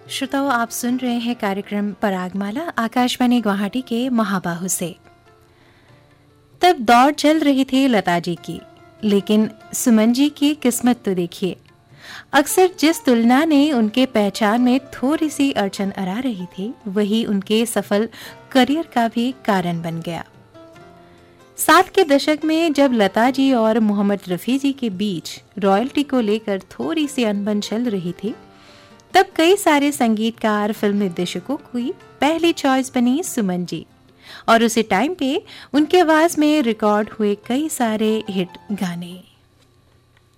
श्रोताओं, आप सुन रहे हैं कार्यक्रम परागमाला आकाशवाणी गुवाहाटी के महाबाहु से। तब दौड़ चल रही थी लता जी की, लेकिन सुमन जी की किस्मत तो देखिए। अक्सर जिस तुलना ने उनके पहचान में थोड़ी सी अड़चन अड़ा रही थी, वही उनके सफल करियर का भी कारण बन गया। 60 के दशक में जब लता जी और मोहम्मद रफ़ी जी के बीच रॉयल्टी को लेकर थोड़ी सी अनबन चल रही थी, तब कई सारे संगीतकार, फिल्म निर्देशकों की पहली चॉइस बनी सुमन जी। और उसी टाइम पे उनके आवाज में रिकॉर्ड हुए कई सारे हिट गाने।